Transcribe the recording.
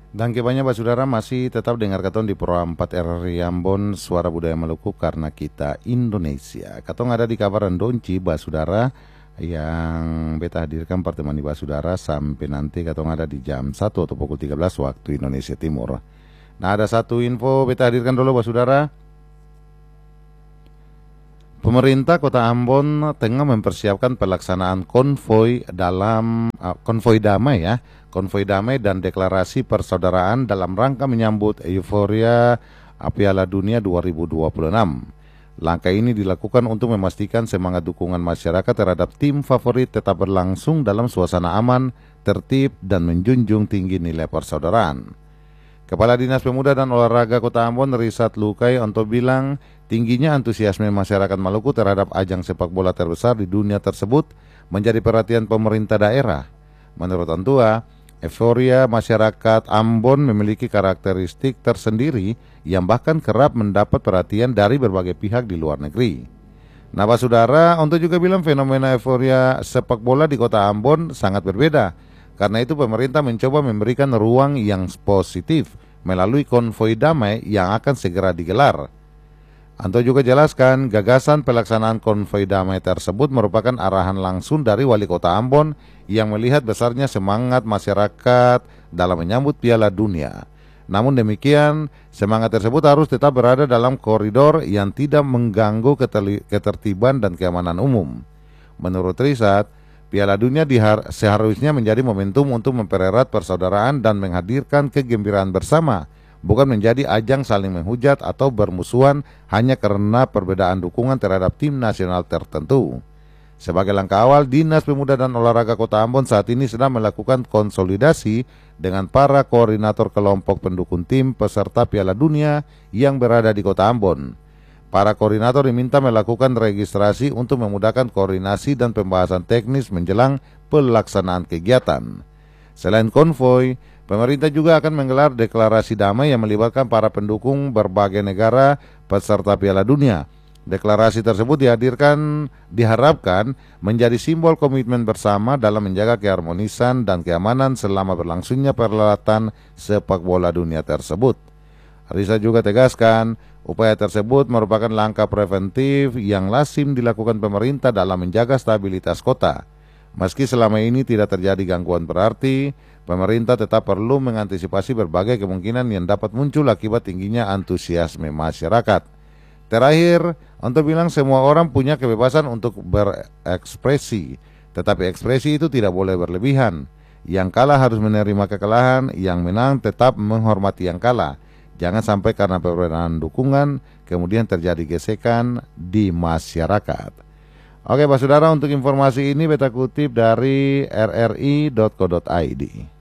Dan kebanyakan Pak Saudara masih tetap dengar katon di Pro 4 RRI Ambon Suara Budaya Maluku karena kita Indonesia. Katong ada di kabaran Donci Pak Saudara yang beta hadirkan pertemuan di Pak Saudara sampai nanti katong ada di jam 1 atau pukul 13 waktu Indonesia Timur. Nah, ada satu info beta hadirkan dulu Pak Saudara. Pemerintah Kota Ambon tengah mempersiapkan pelaksanaan konvoi konvoi damai konvoi damai dan deklarasi persaudaraan dalam rangka menyambut euforia Piala Dunia 2026. Langkah ini dilakukan untuk memastikan semangat dukungan masyarakat terhadap tim favorit tetap berlangsung dalam suasana aman, tertib, dan menjunjung tinggi nilai persaudaraan. Kepala Dinas Pemuda dan Olahraga Kota Ambon, Risat Lukai Onto bilang, tingginya antusiasme masyarakat Maluku terhadap ajang sepak bola terbesar di dunia tersebut menjadi perhatian pemerintah daerah. Menurut Ontua, euforia masyarakat Ambon memiliki karakteristik tersendiri yang bahkan kerap mendapat perhatian dari berbagai pihak di luar negeri. Nah, Pak Saudara, Onto juga bilang fenomena euforia sepak bola di Kota Ambon sangat berbeda. Karena itu pemerintah mencoba memberikan ruang yang positif melalui konvoi damai yang akan segera digelar. Anto juga jelaskan gagasan pelaksanaan konvoi damai tersebut merupakan arahan langsung dari Wali Kota Ambon yang melihat besarnya semangat masyarakat dalam menyambut Piala Dunia. Namun demikian, semangat tersebut harus tetap berada dalam koridor yang tidak mengganggu ketertiban dan keamanan umum. Menurut Risat, Piala Dunia seharusnya menjadi momentum untuk mempererat persaudaraan dan menghadirkan kegembiraan bersama, bukan menjadi ajang saling menghujat atau bermusuhan hanya karena perbedaan dukungan terhadap tim nasional tertentu. Sebagai langkah awal, Dinas Pemuda dan Olahraga Kota Ambon saat ini sedang melakukan konsolidasi dengan para koordinator kelompok pendukung tim peserta Piala Dunia yang berada di Kota Ambon. Para koordinator diminta melakukan registrasi untuk memudahkan koordinasi dan pembahasan teknis menjelang pelaksanaan kegiatan. Selain konvoi, pemerintah juga akan menggelar deklarasi damai yang melibatkan para pendukung berbagai negara peserta Piala Dunia. Deklarasi tersebut diharapkan menjadi simbol komitmen bersama dalam menjaga keharmonisan dan keamanan selama berlangsungnya perhelatan sepak bola dunia tersebut. Risa juga tegaskan, upaya tersebut merupakan langkah preventif yang lazim dilakukan pemerintah dalam menjaga stabilitas kota. Meski selama ini tidak terjadi gangguan berarti, pemerintah tetap perlu mengantisipasi berbagai kemungkinan yang dapat muncul akibat tingginya antusiasme masyarakat. Terakhir, untuk bilang semua orang punya kebebasan untuk berekspresi, tetapi ekspresi itu tidak boleh berlebihan. Yang kalah harus menerima kekalahan, yang menang tetap menghormati yang kalah. Jangan sampai karena perbedaan dukungan kemudian terjadi gesekan di masyarakat. Oke Pak Saudara, untuk informasi ini beta kutip dari rri.co.id.